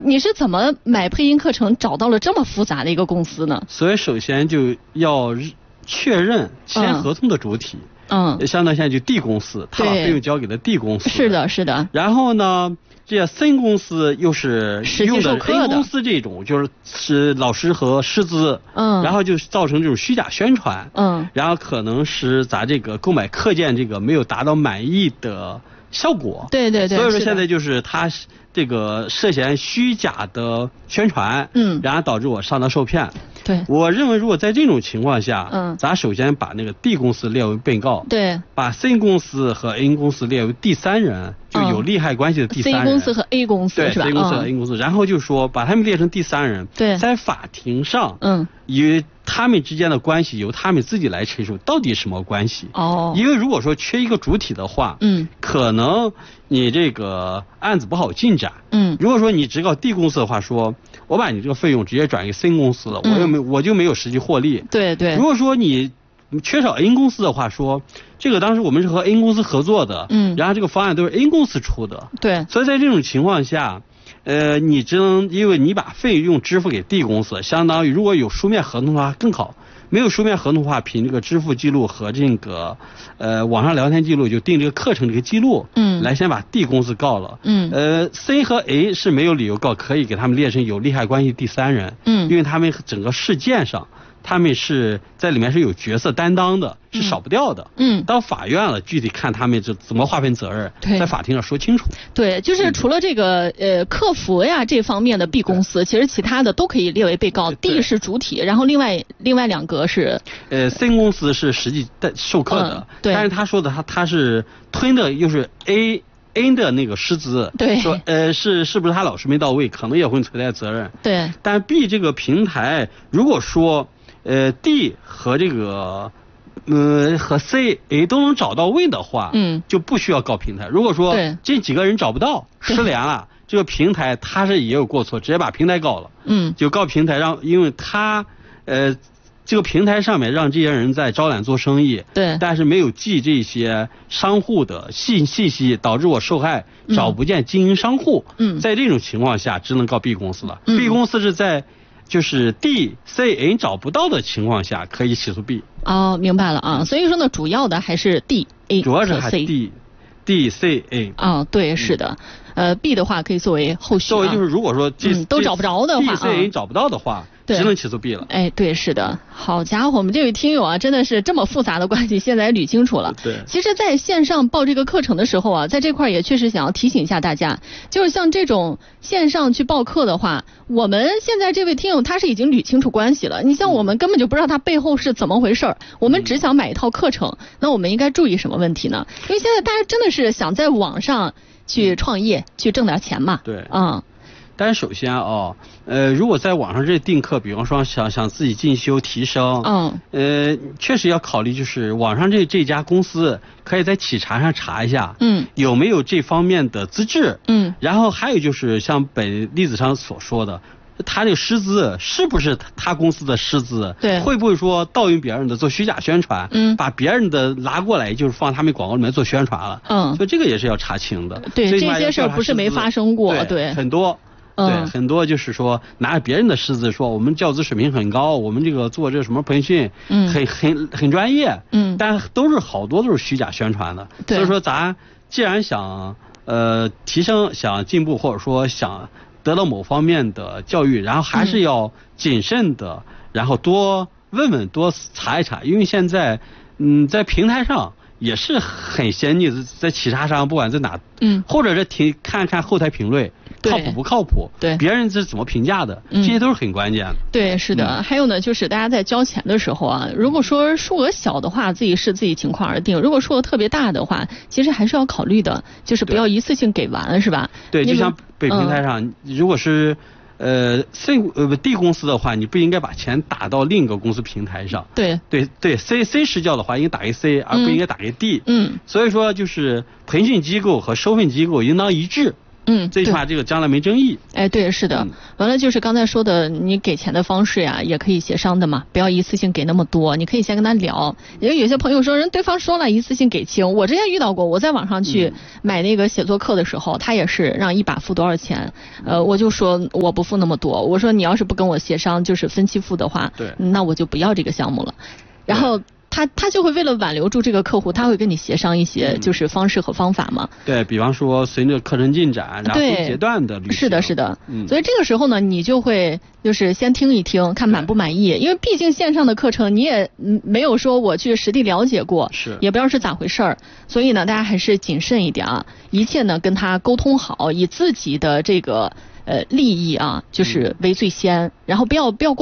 你是怎么买配音课程找到了这么复杂的一个公司呢？ 所以首先就要确认签合同的主体。相当于现在就 D 公司，他把费用交给了 D 公司。 是的，是的。 然后呢，这 C 公司又是用的 A 公司这种，就是老师和师资。然后就造成这种虚假宣传。然后可能是咱这个购买课件这个没有达到满意的效果。 对对对。 所以说现在就是他这个涉嫌虚假的宣传。然后导致我上当受骗。 对， 我认为如果在这种情况下，咱首先把那个 D 公司列为被告， 对，把 C 公司和 A 公司列为第三人，就有利害关系的第三人。 C 公司和 A 公司是吧？ 对 ，C 公司和 A 公司，然后就说把他们列成第三人， 对， 在法庭上，与他们之间的关系由他们自己来陈述到底什么关系。因为如果说缺一个主体的话，可能你这个案子不好进展。如果说你只搞 D 公司的话，说我把你这个费用直接转给 C 公司了，我就没有实际获利。 对对。 如果说你缺少 A 公司的话，说这个当时我们是和 A 公司合作的，然后这个方案都是 A 公司出的。 对。 所以在这种情况下，你只能因为你把费用支付给 D 公司，相当于如果有书面合同的话更好。没有书面合同的话，凭这个支付记录和这个网上聊天记录，就定这个课程这个记录，来先把 D 公司告了。C 和 A 是没有理由告，可以给他们列成有利害关系第三人。因为他们整个事件上，他们是在里面是有角色担当的，是少不掉的。到法院了，具体看他们怎么划分责任，在法庭上说清楚。 对，就是除了这个客服呀这方面的 B 公司，其实其他的都可以列为被告。D 是主体，然后另外两个是 C 公司是实际授课的，但是他说的他是吞的又是 A 的那个师资， 对， 说是不是他老师没到位，可能也会存在责任。 对， 但 B 这个平台如果说D 和这个和 C、A 都能找到位的话，就不需要告平台。如果说这几个人找不到，失联了，这个平台他是也有过错，直接把平台告了。就告平台因为他这个平台上面让这些人在招揽做生意， 对， 但是没有记这些商户的信息，导致我受害，找不见经营商户。在这种情况下，只能告 B 公司了。B 公司是在就是 D、C、A 找不到的情况下可以起诉 B。 明白了啊。所以说呢，主要的还是 D、A 主要是还 D、C、A。 对，是的。B 的话可以作为后续。 作为就是如果说都找不着的话 ，D、C、A 找不到的话。只能起诉 B 了。 对，是的。好家伙，我们这位听友啊，真的是这么复杂的关系，现在也捋清楚了。 对。 其实，在线上报这个课程的时候啊，在这块也确实想要提醒一下大家，就是像这种线上去报课的话，我们现在这位听友他是已经捋清楚关系了。你像我们根本就不知道他背后是怎么回事，我们只想买一套课程，那我们应该注意什么问题呢？因为现在大家真的是想在网上去创业，去挣点钱嘛。 对。但是首先如果在网上这订课，比方说想自己进修提升，确实要考虑，就是网上这家公司可以在企查上查一下，有没有这方面的资质，然后还有就是像本例子上所说的，他这个师资是不是他公司的师资？ 对， 会不会说盗用别人的做虚假宣传？把别人的拿过来就是放他们广告里面做宣传了。所以这个也是要查清的。 对，这些事儿不是没发生过。对， 很多。对，很多就是说拿着别人的师资说我们教资水平很高，我们这个做这什么培训，很专业，但好多都是虚假宣传的。所以说咱既然想提升、想进步，或者说想得到某方面的教育，然后还是要谨慎的，然后多问问、多查一查，因为现在在平台上也是很先进，在企查上不管在哪，或者是看看后台评论。靠谱不靠谱？ 对， 别人是怎么评价的？这些都是很关键的。 对，是的。还有呢，就是大家在交钱的时候啊，如果说数额小的话，自己视自己情况而定；如果数额特别大的话，其实还是要考虑的，就是不要一次性给完，是吧？ 对，就像北平台上，如果是D 公司的话，你不应该把钱打到另一个公司平台上。 对 C 实教的话，应该打给 C， 而不应该打给 D。所以说就是培训机构和收费机构应当一致。 最起码这个将来没争议。 哎，对，是的。完了就是刚才说的，你给钱的方式呀，也可以协商的嘛，不要一次性给那么多，你可以先跟他聊。因为有些朋友说，对方说了一次性给清，我之前遇到过，我在网上去买那个写作课的时候，他也是让一把付多少钱，我就说我不付那么多，我说你要是不跟我协商，就是分期付的话，那我就不要这个项目了。然后他就会为了挽留住这个客户，他会跟你协商一些就是方式和方法嘛。 对，比方说随着课程进展，然后分阶段的履行。 是的。所以这个时候呢，你就会就是先听一听，看满不满意。因为毕竟线上的课程你也没有说我去实地了解过，也不知道是咋回事儿。所以呢，大家还是谨慎一点啊，一切呢跟他沟通好，以自己的这个利益啊，就是为最先，然后不要